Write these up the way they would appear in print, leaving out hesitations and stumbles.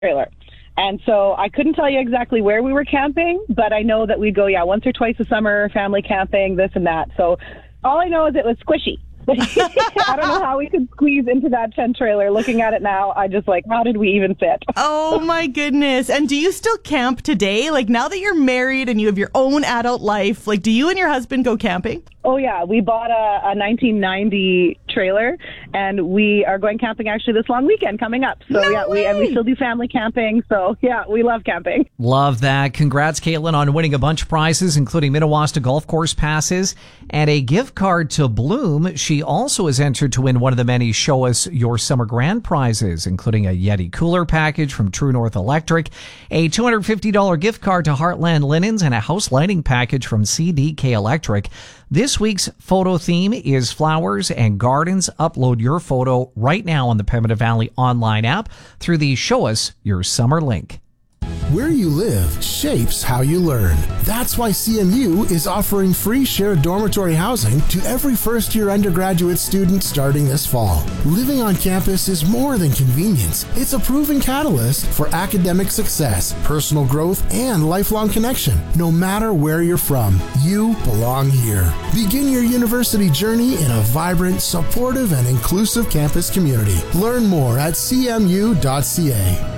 trailer. And so I couldn't tell you exactly where we were camping, but I know that we go, once or twice a summer, family camping, this and that. So all I know is it was squishy. I don't know how we could squeeze into that tent trailer. Looking at it now, I just how did we even fit? Oh my goodness. And do you still camp today? Now that you're married and you have your own adult life, do you and your husband go camping? Oh yeah, we bought a 1990 trailer and we are going camping actually this long weekend coming up. So we still do family camping. So yeah, we love camping. Love that. Congrats, Caitlin, on winning a bunch of prizes, including Minnewaska Golf Course passes and a gift card to Bloom. She also is entered to win one of the many Show Us Your Summer Grand prizes, including a Yeti cooler package from True North Electric, a $250 gift card to Heartland Linens, and a house lighting package from CDK Electric. This week's photo theme is flowers and gardens. Upload your photo right now on the Pembina Valley online app through the Show Us Your Summer link. Where you live shapes how you learn. That's why CMU is offering free shared dormitory housing to every first-year undergraduate student starting this fall. Living on campus is more than convenience. It's a proven catalyst for academic success, personal growth, and lifelong connection. No matter where you're from, you belong here. Begin your university journey in a vibrant, supportive, and inclusive campus community. Learn more at cmu.ca.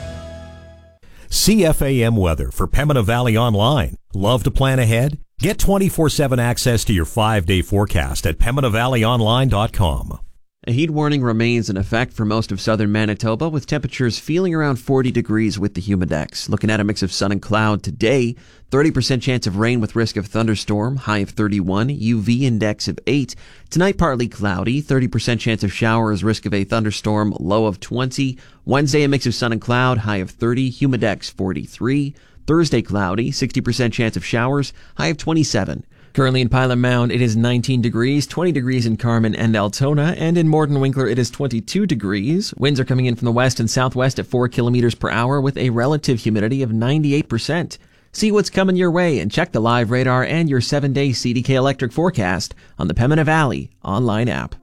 CFAM weather for Pembina Valley Online. Love to plan ahead? Get 24/7 access to your 5-day forecast at PembinaValleyOnline.com. A heat warning remains in effect for most of southern Manitoba, with temperatures feeling around 40 degrees with the humidex. Looking at a mix of sun and cloud today, 30% chance of rain with risk of thunderstorm, high of 31, UV index of 8. Tonight, partly cloudy, 30% chance of showers, risk of a thunderstorm, low of 20. Wednesday, a mix of sun and cloud, high of 30, humidex 43. Thursday, cloudy, 60% chance of showers, high of 27. Currently in Pilot Mound, it is 19 degrees, 20 degrees in Carman and Altona, and in Morden Winkler, it is 22 degrees. Winds are coming in from the west and southwest at 4 kilometers per hour with a relative humidity of 98%. See what's coming your way and check the live radar and your 7-day CDK Electric forecast on the Pembina Valley online app.